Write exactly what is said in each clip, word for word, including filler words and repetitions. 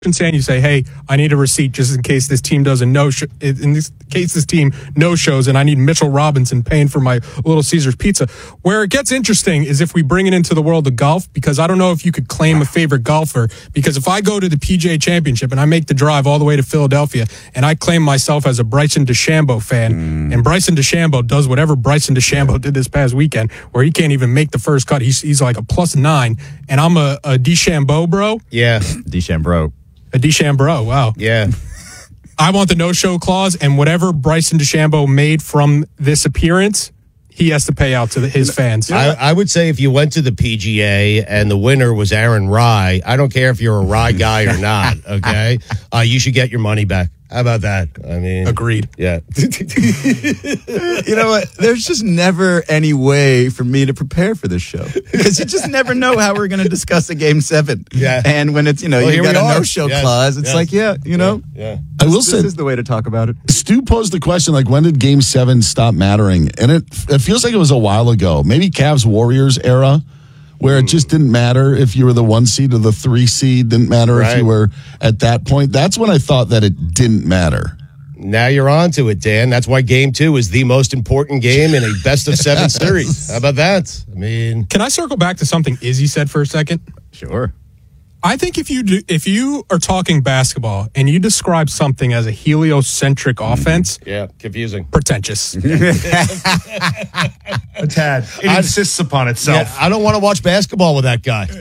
saying, you say, hey, I need a receipt just in case this team doesn't no sh- in this case this team no shows and I need Mitchell Robinson paying for my Little Caesars pizza. Where it gets interesting is if we bring it into the world of golf, because I don't know if you could claim a favorite golfer, because if I go to the P G A Championship and I make the drive all the way to Philadelphia and I claim myself as a Bryson DeChambeau fan, mm. and Bryson DeChambeau does whatever Bryson DeChambeau did this past weekend where he can't even make the first cut, he's, he's like a plus nine, and I'm a, a DeChambeau bro. Yeah, DeChambeau. A DeChambeau, wow. Yeah. I want the no-show clause, and whatever Bryson DeChambeau made from this appearance, he has to pay out to the, his fans. I, I would say if you went to the P G A and the winner was Aaron Rye, I don't care if you're a Rye guy or not, okay? Uh, you should get your money back. How about that? I mean, agreed. Yeah. You know what? There's just never any way for me to prepare for this show because you just never know how we're going to discuss a game seven. Yeah. And when it's, you know, well, you got a are. no-show yes. clause, it's yes. like, yeah, you know. Yeah. yeah. I will this, say this is the way to talk about it. Stu posed the question, like, when did game seven stop mattering? And it it feels like it was a while ago. Maybe Cavs Warriors era, where it just didn't matter if you were the one seed or the three seed. Didn't matter right. if you were at that point. That's when I thought that it didn't matter. Now you're on to it, Dan. That's why game two is the most important game in a best of seven series. How about that? I mean, can I circle back to something Izzy said for a second? Sure. I think if you do, if you are talking basketball and you describe something as a heliocentric offense, yeah, confusing, pretentious, a tad. It I, insists upon itself. Yeah, I don't want to watch basketball with that guy.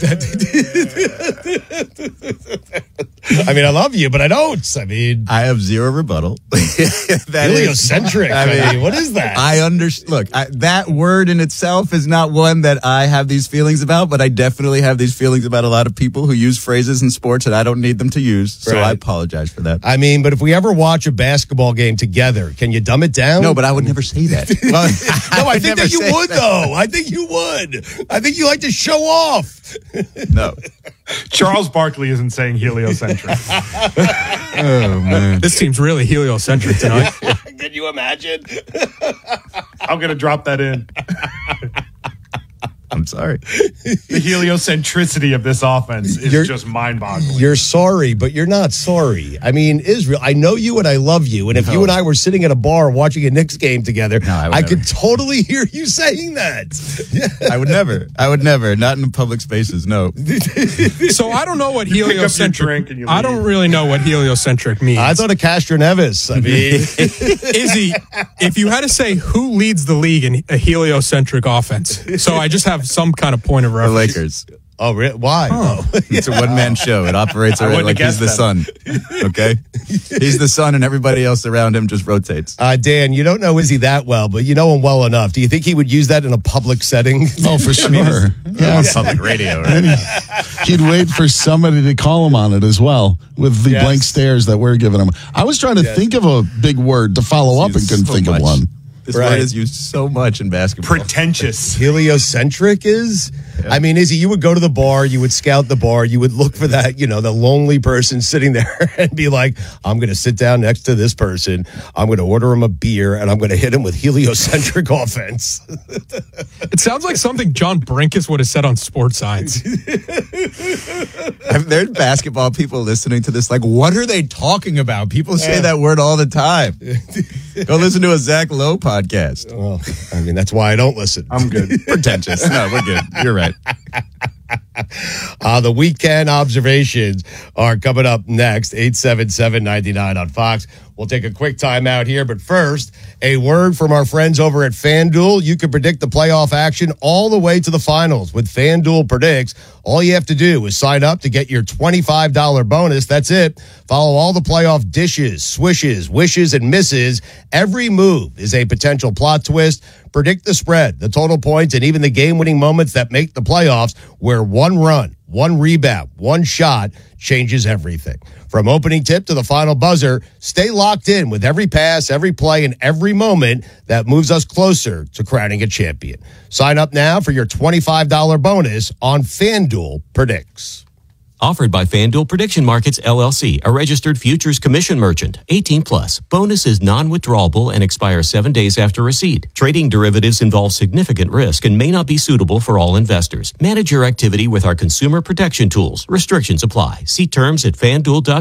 I mean, I love you, but I don't. I mean, I have zero rebuttal. that heliocentric. Is, I, mean, I mean, what is that? I understand. Look, I, that word in itself is not one that I have these feelings about, but I definitely have these feelings about a lot of people who use phrases in sports that I don't need them to use. So right. I apologize for that. I mean, but if we ever watch a basketball game together, can you dumb it down? No, but I would never say that. Well, no, I, I think that you would, that. though. I think you would. I think you like to show off. No. Charles Barkley isn't saying heliocentric. Oh, man. This team's really heliocentric tonight. Can you imagine? I'm going to drop that in. I'm sorry. The heliocentricity of this offense is you're, just mind-boggling. You're sorry, but you're not sorry. I mean, Israel, I know you and I love you, and if no. you and I were sitting at a bar watching a Knicks game together, no, I, I could totally hear you saying that. I would never. I would never. Not in public spaces, no. So I don't know what heliocentric... I don't really know what heliocentric means. I thought of Castro Nevis. I mean... Izzy, if you had to say who leads the league in a heliocentric offense, so I just have some kind of point of reference. The Lakers. Oh, really? Why? Oh. It's a one-man show. It operates already like he's the sun. Okay? He's the sun and everybody else around him just rotates. Uh, Dan, you don't know Izzy that well, but you know him well enough. Do you think he would use that in a public setting? Oh, for sure. I mean, yeah. Public radio, right? He'd wait for somebody to call him on it as well with the yes. blank stares that we're giving him. I was trying to yes. think of a big word to follow up and couldn't so think much. of one. This right. word is used so much in basketball. Pretentious. Heliocentric is? Yeah. I mean, Izzy, you would go to the bar, you would scout the bar, you would look for that, you know, the lonely person sitting there and be like, I'm going to sit down next to this person, I'm going to order him a beer, and I'm going to hit him with heliocentric offense. It sounds like something John Brinkus would have said on Sports Science. There's basketball people listening to this like, what are they talking about? People say yeah. that word all the time. Go listen to a Zach Lowe podcast. Well, I mean, that's why I don't listen. I'm good. Pretentious. No, we're good. You're right. Uh, the weekend observations are coming up next, eight seven seven, nine nine on Fox. We'll take a quick time out here, but first, a word from our friends over at FanDuel. You can predict the playoff action all the way to the finals with FanDuel Predicts. All you have to do is sign up to get your twenty-five dollars bonus. That's it. Follow all the playoff dishes, swishes, wishes, and misses. Every move is a potential plot twist. Predict the spread, the total points, and even the game-winning moments that make the playoffs, where one run, one rebound, one shot changes everything. From opening tip to the final buzzer, stay locked in with every pass, every play, and every moment that moves us closer to crowning a champion. Sign up now for your twenty-five dollars bonus on FanDuel Predicts. Offered by FanDuel Prediction Markets, L L C, a registered futures commission merchant. eighteen plus. Bonus is non-withdrawable and expires seven days after receipt. Trading derivatives involves significant risk and may not be suitable for all investors. Manage your activity with our consumer protection tools. Restrictions apply. See terms at FanDuel dot com.